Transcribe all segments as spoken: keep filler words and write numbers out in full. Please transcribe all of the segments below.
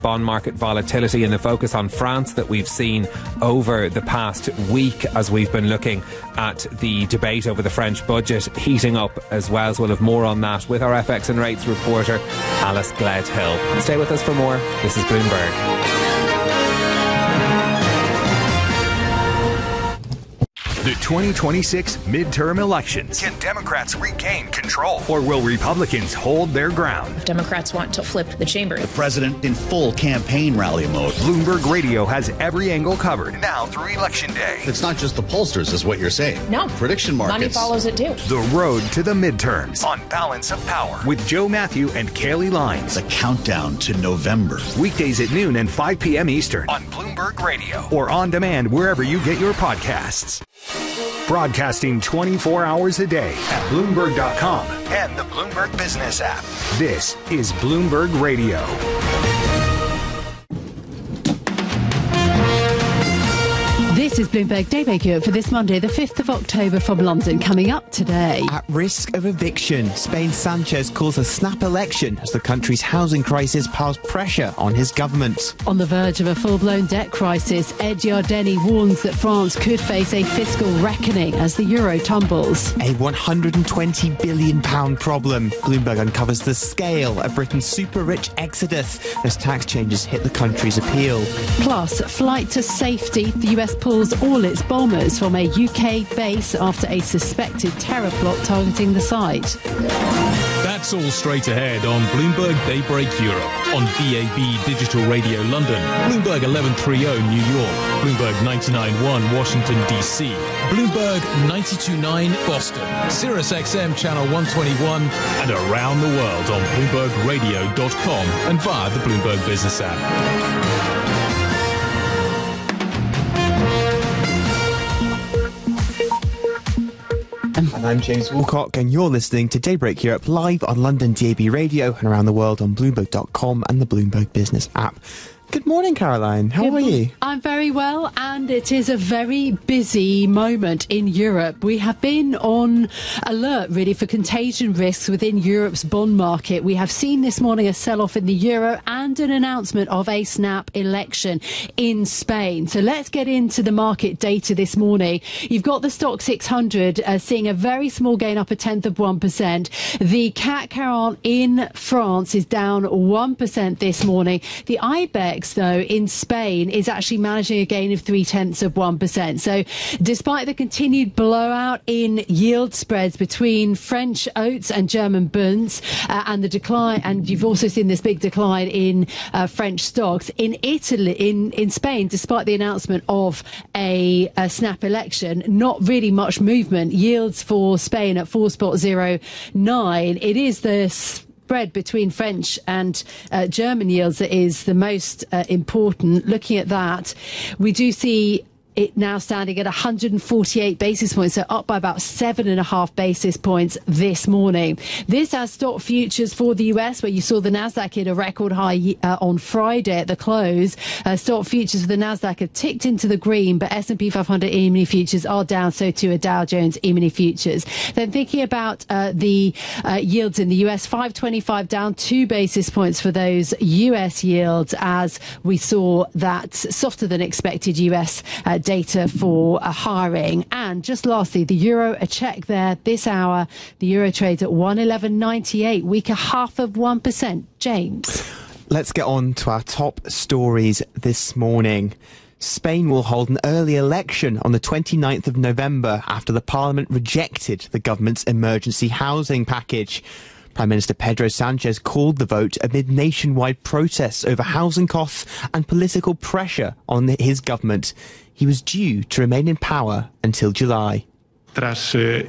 bond market volatility and the focus on France that we've seen over the past week as we've been looking at the debate over the French budget heating up as well. So we'll have more on that with our F X and rates reporter Alice Gledhill. Stay with us for more. This is Bloomberg. The twenty twenty-six midterm elections. Can Democrats regain control? Or will Republicans hold their ground? Democrats want to flip the chamber. The president in full campaign rally mode. Bloomberg Radio has every angle covered now through Election Day. It's not just the pollsters, is what you're saying. No. Prediction markets. Money follows it too. The road to the midterms on Balance of Power with Joe Matthew and Kaylee Lines. The countdown to November. Weekdays at noon and five p.m. Eastern on Bloomberg Radio or on demand wherever you get your podcasts. Broadcasting twenty-four hours a day at Bloomberg dot com and the Bloomberg Business app. This is Bloomberg Radio. This is Bloomberg Daybreak Europe for this Monday, the fifth of October from London. Coming up today. At risk of eviction, Spain's Sanchez calls a snap election as the country's housing crisis piles pressure on his government. On the verge of a full-blown debt crisis, Ed Yardeni warns that France could face a fiscal reckoning as the euro tumbles. A one hundred twenty billion pounds problem. Bloomberg uncovers the scale of Britain's super-rich exodus as tax changes hit the country's appeal. Plus, flight to safety. The U S pulls all its bombers from a U K base after a suspected terror plot targeting the site. That's all straight ahead on Bloomberg Daybreak Europe, on B A B Digital Radio London, Bloomberg eleven thirty New York, Bloomberg ninety-nine point one Washington D C, Bloomberg ninety-two point nine Boston, Sirius X M Channel one twenty-one, and around the world on Bloomberg Radio dot com and via the Bloomberg Business app. And I'm James Woolcock, and you're listening to Daybreak Europe live on London D A B Radio and around the world on Bloomberg dot com and the Bloomberg Business app. Good morning, Caroline. How Good are you? I'm very well, and it is a very busy moment in Europe. We have been on alert, really, for contagion risks within Europe's bond market. We have seen this morning a sell-off in the euro and an announcement of a snap election in Spain. So let's get into the market data this morning. You've got the Stock six hundred uh, seeing a very small gain, up a tenth of one percent. The C A C quarante in France is down one percent this morning. The I BEX, though, in Spain is actually managing a gain of three tenths of one percent. So despite the continued blowout in yield spreads between French oats and German bunds uh, and the decline, and you've also seen this big decline in uh, French stocks, in Italy, in, in Spain, despite the announcement of a, a snap election, not really much movement. Yields for Spain at four point zero nine. It is the spread between French and uh, German yields that is the most uh, important. Looking at that, we do see it now standing at one hundred forty-eight basis points, so up by about seven and a half basis points this morning. This as stock futures for the U S, where you saw the Nasdaq hit a record high uh, on Friday at the close. Uh, stock futures for the Nasdaq have ticked into the green, but S and P five hundred E-mini futures are down, so too are Dow Jones E-mini futures. Then thinking about uh, the uh, yields in the U S, five twenty-five down two basis points for those U S yields, as we saw that softer than expected U S uh, data for uh, hiring. And just lastly, the euro, a check there this hour. The euro trades at one eleven ninety-eight, weaker half of one percent. James. Let's get on to our top stories this morning. Spain will hold an early election on the twenty-ninth of November after the parliament rejected the government's emergency housing package. Prime Minister Pedro Sanchez called the vote amid nationwide protests over housing costs and political pressure on his government. He was due to remain in power until July. Having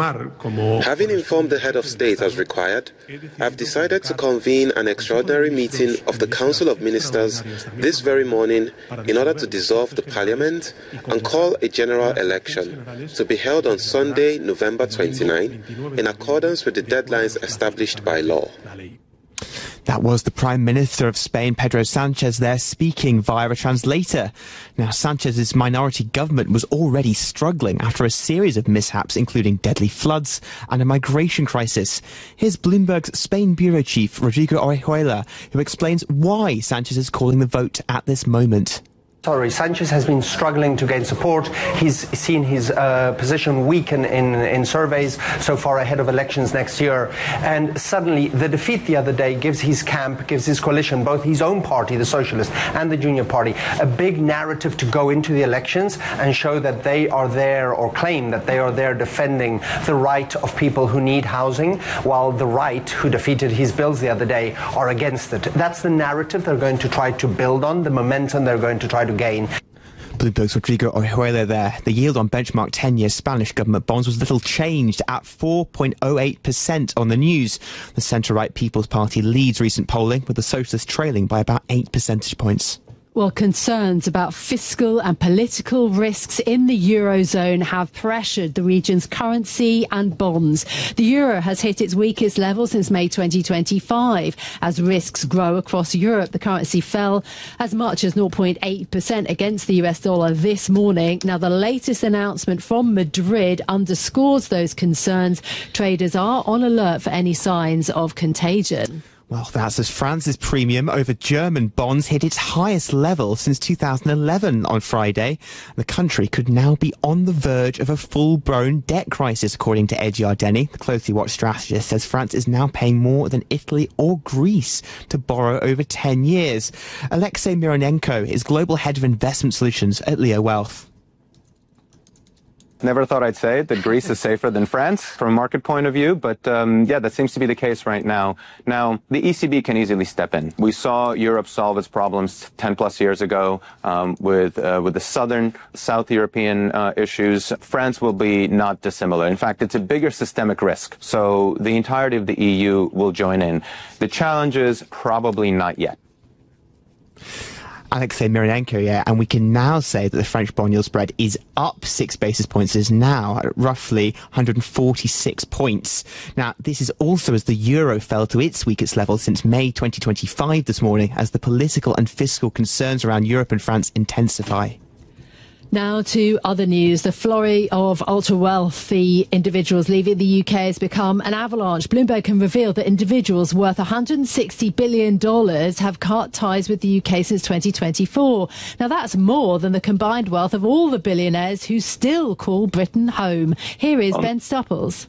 informed the head of state as required, I've decided to convene an extraordinary meeting of the Council of Ministers this very morning in order to dissolve the parliament and call a general election to be held on Sunday, November twenty-ninth, in accordance with the deadlines established by law. That was the Prime Minister of Spain, Pedro Sanchez, there speaking via a translator. Now, Sanchez's minority government was already struggling after a series of mishaps, including deadly floods and a migration crisis. Here's Bloomberg's Spain bureau chief, Rodrigo Orejuela, who explains why Sanchez is calling the vote at this moment. Sorry, Sanchez has been struggling to gain support. He's seen his uh, position weaken in, in surveys so far ahead of elections next year. And suddenly, the defeat the other day gives his camp, gives his coalition, both his own party, the Socialist, and the Junior Party, a big narrative to go into the elections and show that they are there, or claim that they are there defending the right of people who need housing, while the right, who defeated his bills the other day, are against it. That's the narrative they're going to try to build on, the momentum they're going to try to gain. Bloomberg's Rodrigo Orejuela there. The yield on benchmark ten-year Spanish government bonds was little changed at four point oh eight percent on the news. The centre-right People's Party leads recent polling, with the Socialists trailing by about eight percentage points. Well, concerns about fiscal and political risks in the Eurozone have pressured the region's currency and bonds. The euro has hit its weakest level since May twenty twenty-five. As risks grow across Europe, the currency fell as much as zero point eight percent against the U S dollar this morning. Now, the latest announcement from Madrid underscores those concerns. Traders are on alert for any signs of contagion. Well, that's as France's premium over German bonds hit its highest level since two thousand eleven on Friday. The country could now be on the verge of a full-blown debt crisis, according to Ed Yardeni. The closely watched strategist says France is now paying more than Italy or Greece to borrow over ten years. Alexei Mironenko is Global Head of Investment Solutions at Leo Wealth. Never thought I'd say it, that Greece is safer than France from a market point of view, but um, yeah, that seems to be the case right now. Now, the E C B can easily step in. We saw Europe solve its problems ten plus years ago um, with uh, with the southern, South European uh, issues. France will be not dissimilar. In fact, it's a bigger systemic risk, so the entirety of the E U will join in. The challenge is probably not yet. Alexei Mironenko, yeah, and we can now say that the French bond yield spread is up six basis points, is now at roughly one hundred forty-six points. Now, this is also as the euro fell to its weakest level since May twenty twenty-five this morning, as the political and fiscal concerns around Europe and France intensify. Now to other news. The flurry of ultra-wealthy individuals leaving the U K has become an avalanche. Bloomberg can reveal that individuals worth one hundred sixty billion dollars have cut ties with the U K since twenty twenty-four. Now, that's more than the combined wealth of all the billionaires who still call Britain home. Here is Ben Stupples.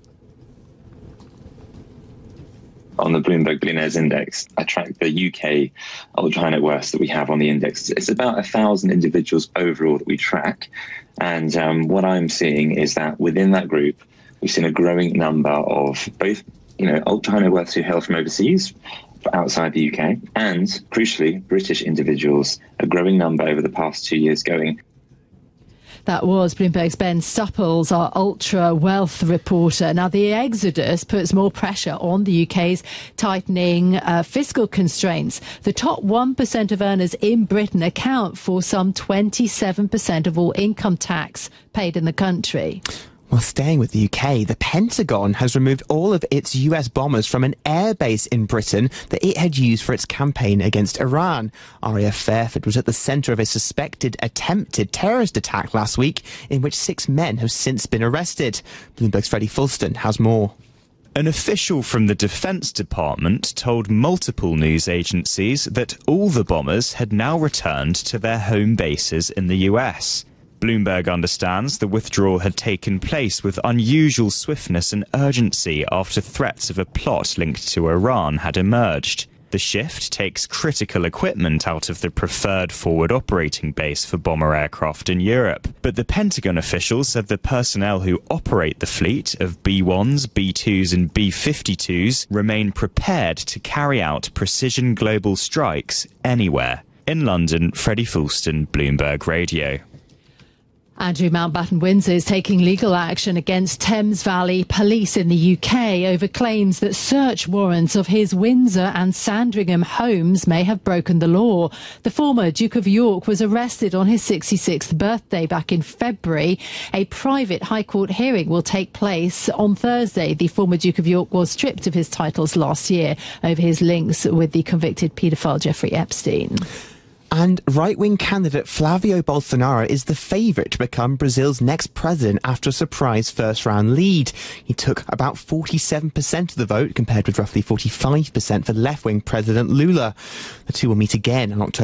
On the Bloomberg Billionaires Index, I track the U K ultra high net worth that we have on the index. It's about a thousand individuals overall that we track. And um, what I'm seeing is that within that group, we've seen a growing number of both, you know, ultra high net worths who hail from overseas, outside the U K, and crucially, British individuals, a growing number over the past two years going. That was Bloomberg's Ben Stupples, our ultra-wealth reporter. Now, the exodus puts more pressure on the U K's tightening uh, fiscal constraints. The top one percent of earners in Britain account for some twenty-seven percent of all income tax paid in the country. Well, staying with the U K, the Pentagon has removed all of its U S bombers from an airbase in Britain that it had used for its campaign against Iran. R A F Fairford was at the centre of a suspected attempted terrorist attack last week, in which six men have since been arrested. Bloomberg's Freddie Fulston has more. An official from the Defense Department told multiple news agencies that all the bombers had now returned to their home bases in the U S. Bloomberg understands the withdrawal had taken place with unusual swiftness and urgency after threats of a plot linked to Iran had emerged. The shift takes critical equipment out of the preferred forward operating base for bomber aircraft in Europe. But the Pentagon official said the personnel who operate the fleet of B ones, B twos and B fifty-twos remain prepared to carry out precision global strikes anywhere. In London, Freddie Fulston, Bloomberg Radio. Andrew Mountbatten-Windsor is taking legal action against Thames Valley Police in the U K over claims that search warrants of his Windsor and Sandringham homes may have broken the law. The former Duke of York was arrested on his sixty-sixth birthday back in February. A private High Court hearing will take place on Thursday. The former Duke of York was stripped of his titles last year over his links with the convicted paedophile Jeffrey Epstein. And right-wing candidate Flavio Bolsonaro is the favourite to become Brazil's next president after a surprise first-round lead. He took about forty-seven percent of the vote, compared with roughly forty-five percent for left-wing President Lula. The two will meet again on October